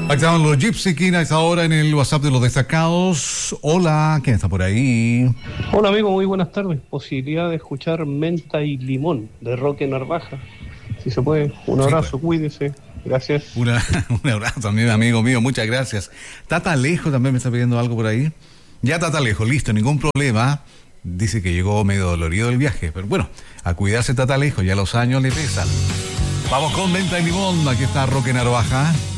Activaban los Gypsy King a esta hora en el WhatsApp de los destacados. Hola, ¿quién está por ahí? Hola amigo, muy buenas tardes. Posibilidad de escuchar Menta y Limón de Roque Narvaja. Si se puede, un abrazo, pues. Cuídese. Gracias. Un abrazo también, amigo mío, muchas gracias. Tata Alejo también me está pidiendo algo por ahí. Ya Tata Alejo, listo, ningún problema. Dice que llegó medio dolorido del viaje, pero bueno, a cuidarse Tata Alejo, ya los años le pesan. Vamos con Menta y Limón, aquí está Roque Narvaja.